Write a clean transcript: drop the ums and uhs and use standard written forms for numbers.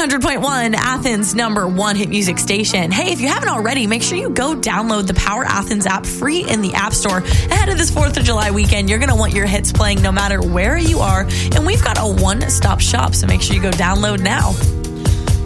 100.1, Athens' #1 hit music station. Hey, if you haven't already, make sure you go download the Power Athens app free in the App Store. Ahead of this 4th of July weekend, you're going to want your hits playing no matter where you are. And we've got a one-stop shop, so make sure you go download now.